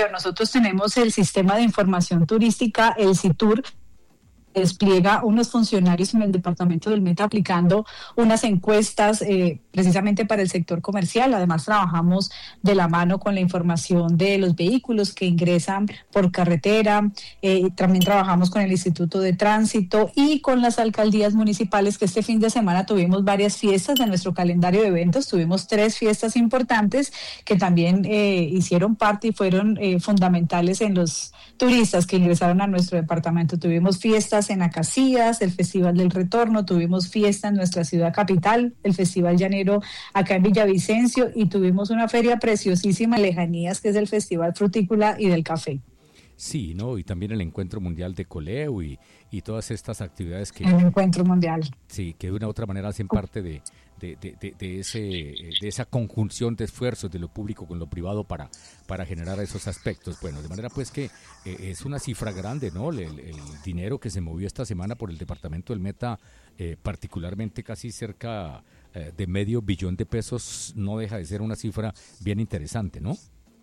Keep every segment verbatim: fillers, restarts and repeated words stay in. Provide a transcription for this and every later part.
Mayor, nosotros tenemos el Sistema de Información Turística, el SITUR, despliega unos funcionarios en el departamento del Meta aplicando unas encuestas eh, precisamente para el sector comercial. Además, trabajamos de la mano con la información de los vehículos que ingresan por carretera. Eh, también trabajamos con el Instituto de Tránsito y con las alcaldías municipales, que este fin de semana tuvimos varias fiestas de nuestro calendario de eventos. Tuvimos tres fiestas importantes que también eh, hicieron parte y fueron eh, fundamentales en los turistas que ingresaron a nuestro departamento. Tuvimos fiestas en Acacías, el Festival del Retorno, tuvimos fiesta en nuestra ciudad capital, el Festival Llanero acá en Villavicencio, y tuvimos una feria preciosísima en Lejanías, que es el Festival Frutícola y del Café. Sí, ¿no? Y también el Encuentro Mundial de Coleo y, y todas estas actividades que... El Encuentro Mundial. Sí, que de una u otra manera hacen parte de, de, de, de, de, ese, de esa conjunción de esfuerzos de lo público con lo privado para, para generar esos aspectos. Bueno, de manera pues que eh, es una cifra grande, ¿no? El, el, el dinero que se movió esta semana por el departamento del Meta, eh, particularmente casi cerca eh, de medio billón de pesos, no deja de ser una cifra bien interesante, ¿no?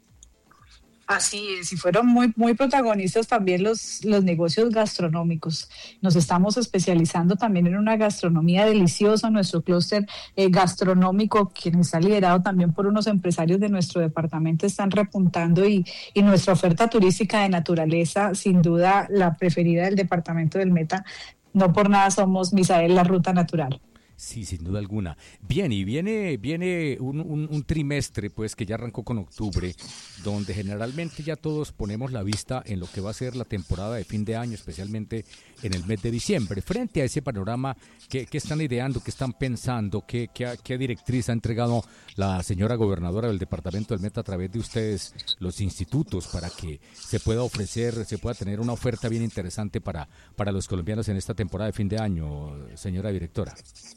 Así es, y fueron muy, muy protagonistas también los, los negocios gastronómicos. Nos estamos especializando también en una gastronomía deliciosa. Nuestro clúster eh, gastronómico, quien está liderado también por unos empresarios de nuestro departamento, están repuntando, y, y nuestra oferta turística de naturaleza, sin duda la preferida del departamento del Meta. No por nada somos, Misael, la ruta natural. Sí, sin duda alguna. Bien, y viene viene un, un, un trimestre, pues, que ya arrancó con octubre, donde generalmente ya todos ponemos la vista en lo que va a ser la temporada de fin de año, especialmente en el mes de diciembre. Frente a ese panorama, ¿qué, qué están ideando, qué están pensando, qué, qué, qué directriz ha entregado la señora gobernadora del departamento del Meta a través de ustedes, los institutos, para que se pueda ofrecer, se pueda tener una oferta bien interesante para, para los colombianos en esta temporada de fin de año, señora directora?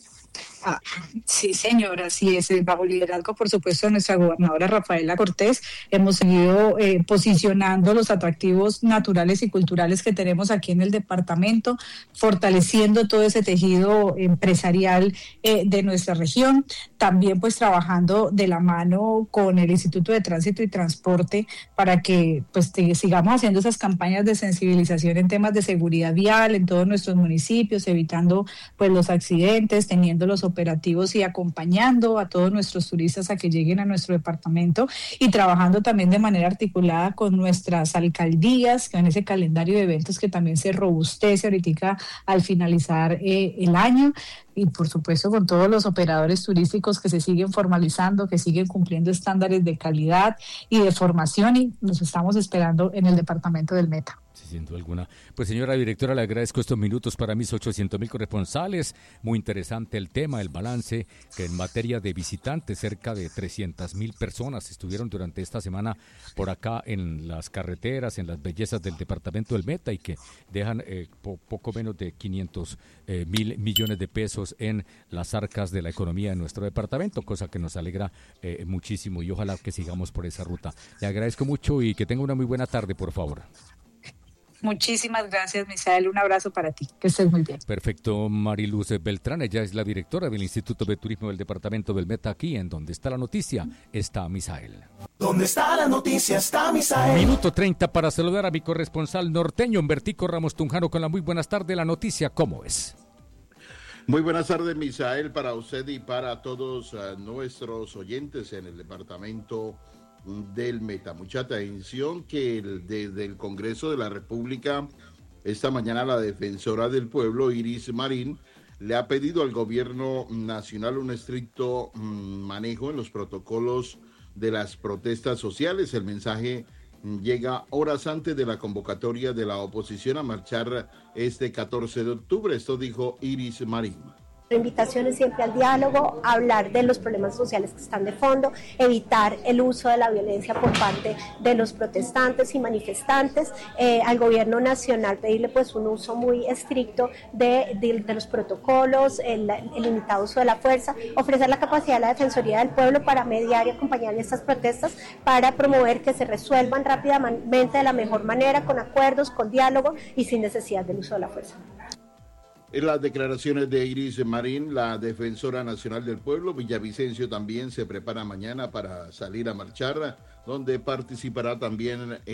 Ah, sí, señora, sí, es bajo liderazgo, por supuesto, de nuestra gobernadora Rafaela Cortés. Hemos seguido eh, posicionando los atractivos naturales y culturales que tenemos aquí en el departamento, fortaleciendo todo ese tejido empresarial eh, de nuestra región. También, pues, trabajando de la mano con el Instituto de Tránsito y Transporte para que, pues, te, sigamos haciendo esas campañas de sensibilización en temas de seguridad vial en todos nuestros municipios, evitando, pues, los accidentes, teniendo los operativos y acompañando a todos nuestros turistas a que lleguen a nuestro departamento, y trabajando también de manera articulada con nuestras alcaldías, con ese calendario de eventos que también se robustece ahorita al finalizar eh, el año, y por supuesto con todos los operadores turísticos que se siguen formalizando, que siguen cumpliendo estándares de calidad y de formación, y nos estamos esperando en el departamento del Meta. Sí, sin duda alguna. Pues, señora directora, le agradezco estos minutos para mis ochocientos mil corresponsales. Muy interesante el tema, el balance, que en materia de visitantes, cerca de trescientas mil personas estuvieron durante esta semana por acá en las carreteras, en las bellezas del departamento del Meta, y que dejan eh, po- poco menos de quinientos mil millones de pesos en las arcas de la economía de nuestro departamento, cosa que nos alegra eh, muchísimo, y ojalá que sigamos por esa ruta. Le agradezco mucho y que tenga una muy buena tarde, por favor. Muchísimas gracias, Misael. Un abrazo para ti. Que estés muy bien. Perfecto, Mariluz Beltrán, ella es la directora del Instituto de Turismo del Departamento del Meta. Aquí en Donde está la noticia está Misael. ¿Dónde está la noticia? Está Misael. Minuto treinta para saludar a mi corresponsal norteño, Humbertico Ramos Tunjano, con la muy buenas tardes. La noticia, ¿cómo es? Muy buenas tardes, Misael, para usted y para todos uh, nuestros oyentes en el departamento del Meta. Mucha atención que el, desde el Congreso de la República, esta mañana la defensora del pueblo, Iris Marín, le ha pedido al gobierno nacional un estricto mmm, manejo en los protocolos de las protestas sociales. El mensaje llega horas antes de la convocatoria de la oposición a marchar este catorce de octubre. Esto dijo Iris Marín. La invitación es siempre al diálogo, a hablar de los problemas sociales que están de fondo, evitar el uso de la violencia por parte de los protestantes y manifestantes, eh, al gobierno nacional pedirle pues un uso muy estricto de, de, de los protocolos, el, el limitado uso de la fuerza, ofrecer la capacidad de la Defensoría del Pueblo para mediar y acompañar en estas protestas, para promover que se resuelvan rápidamente de la mejor manera, con acuerdos, con diálogo y sin necesidad del uso de la fuerza. En las declaraciones de Iris Marín, la defensora nacional del pueblo, Villavicencio también se prepara mañana para salir a marchar, donde participará también